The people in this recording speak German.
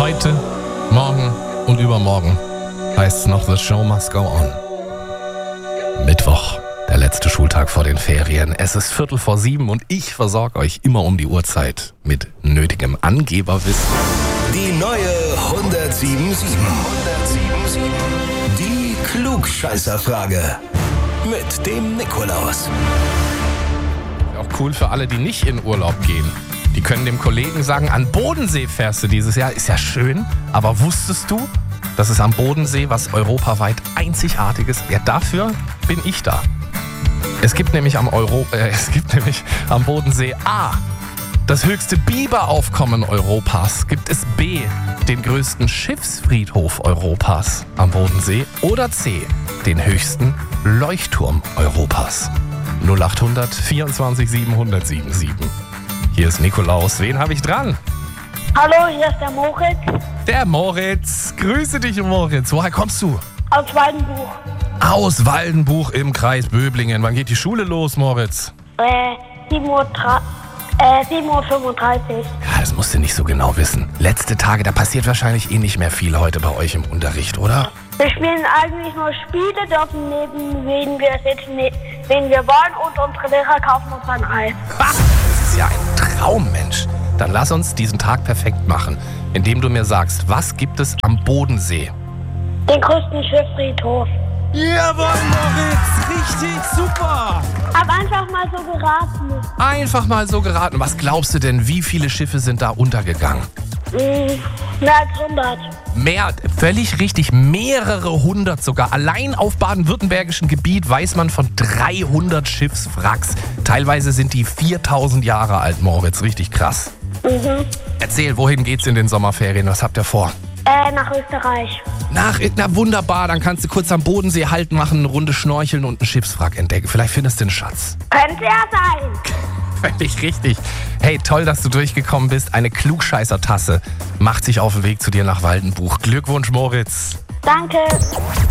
Heute, morgen und übermorgen heißt es noch The Show Must Go On. Mittwoch, der letzte Schultag vor den Ferien. Es ist 6:45 und ich versorge euch immer um die Uhrzeit mit nötigem Angeberwissen. Die neue 107.7. Die Klugscheißerfrage mit dem Nikolaus. Auch cool für alle, die nicht in Urlaub gehen. Die können dem Kollegen sagen, an Bodensee fährst du dieses Jahr. Ist ja schön, aber wusstest du, dass es am Bodensee was europaweit Einzigartiges? Ja, dafür bin ich da. Es gibt nämlich am Bodensee A, das höchste Biberaufkommen Europas. Gibt es B, den größten Schiffsfriedhof Europas am Bodensee? Oder C, den höchsten Leuchtturm Europas? 0800 24 700 77. Hier ist Nikolaus. Wen habe ich dran? Hallo, hier ist der Moritz Der Moritz. Grüße dich, Moritz. Woher kommst du? aus Waldenbuch. Aus Waldenbuch im Kreis Böblingen. Wann geht die Schule los, Moritz? 7:35 Uhr. Ja, das musst du nicht so genau wissen. Letzte Tage, da passiert wahrscheinlich nicht mehr viel heute bei euch im Unterricht, oder? Wir spielen eigentlich nur Spiele, dürfen neben wen wir sitzen, wen wir wollen, und unsere Lehrer kaufen uns ein Eis. Ha, das ist ja ein Traum, Mensch. Dann lass uns diesen Tag perfekt machen, indem du mir sagst, was gibt es am Bodensee? Den größten Schiffsfriedhof. Jawohl, Moritz. Richtig, super. Hab einfach mal so geraten. Einfach mal so geraten. Was glaubst du denn, wie viele Schiffe sind da untergegangen? Mehr als 100. Mehr, völlig richtig, mehrere hundert sogar. Allein auf baden-württembergischem Gebiet weiß man von 300 Schiffswracks. Teilweise sind die 4000 Jahre alt, Moritz. Richtig krass. Erzähl, wohin geht's in den Sommerferien? Was habt ihr vor? Nach Österreich. Na wunderbar, dann kannst du kurz am Bodensee Halt machen, eine Runde schnorcheln und einen Schiffswrack entdecken. Vielleicht findest du einen Schatz. Könnte ja sein. Völlig richtig. Hey, toll, dass du durchgekommen bist. Eine Klugscheißer-Tasse macht sich auf den Weg zu dir nach Waldenbuch. Glückwunsch, Moritz. Danke.